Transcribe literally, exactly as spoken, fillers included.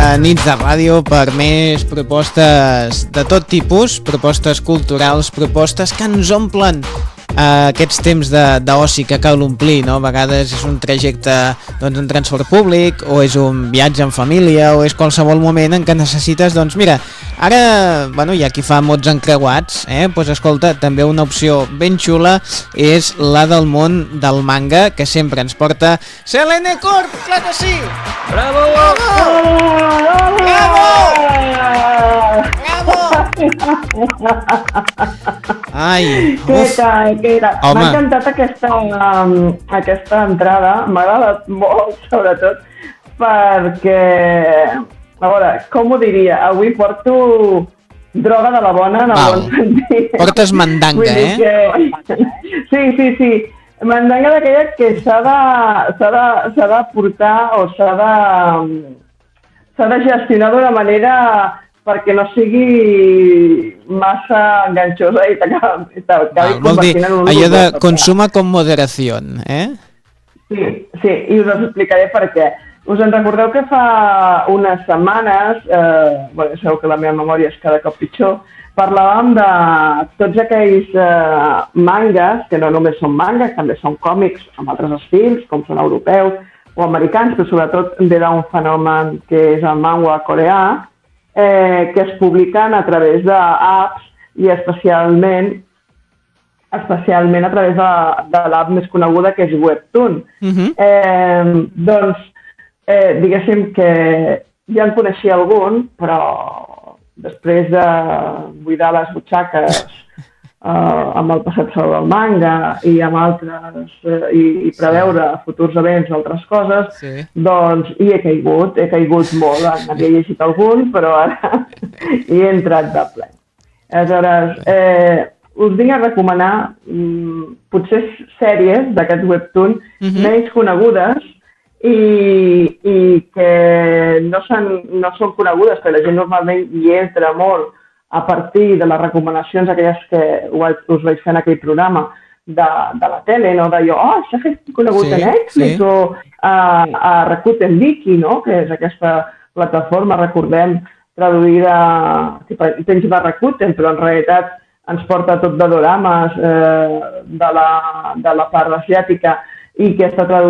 Nits de Ràdio per més propostes de tot tipus, propostes culturals, propostes que ens omplen Uh, aquests temps d'oci que cal omplir, no? A vegades és un trajecte doncs, en transport públic, o és un viatge en família, o és qualsevol moment en què necessites, doncs mira, ara, bueno, hi ha qui fa mots encreuats, eh? Pues escolta, també una opció ben xula és la del món del manga, que sempre ens porta Selene Corp, clar que sí! Bravo! Bravo! Bravo! Bravo! Ai, què tal, què tal? M'ha encantat aquesta, um, aquesta entrada, m'ha agradat molt, sobretot, perquè, a veure, com ho diria, avui porto droga de la bona, en el bon sentit. Portes mandanga, eh? Que... Sí, sí, sí, mandanga d'aquella que s'ha de, s'ha de, s'ha de portar o s'ha de, s'ha de gestionar d'una manera perquè no sigui massa enganxosa i t'acabi convertint en un... Allò de consuma con moderació, eh? Sí, sí, i us explicaré per què. Us en recordeu que fa unes setmanes, eh, bueno, sabeu que la meva memòria és cada cop pitjor, parlàvem de tots aquells eh, mangas, que no només són mangas, també són còmics amb altres estils, com són europeus o americans, però sobretot ve d'un fenomen que és el manga coreà, Eh, que es publiquen a través d'apps i especialment especialment a través de, de l'app més coneguda que és Webtoon. Uh-huh. eh, doncs, eh, diguéssim que ja en coneixia algun, però després de buidar les butxaques Uh, amb el passat sol del manga i amb altres uh, i, i preveure sí. futurs events o altres coses, sí. doncs hi he caigut, he caigut molt, n'havia llegit algun, però ara hi he entrat de ple. Aleshores, eh, us vinc a recomanar um, potser sèries d'aquest Webtoon uh-huh. menys conegudes i, i que no són, no són conegudes, perquè la gent normalment hi entra molt a partir de les recomanacions aquelles que us vaig fer en aquell programa de, de la tele, no? D'allò, oh, això que he conegut sí, a Netflix, sí. o a, a Rakuten Viki, no? Que és aquesta plataforma, recordem, traduïda, tens de Rakuten, però en realitat ens porta tot de dorames eh, de, la, de la part asiàtica i que està traduïda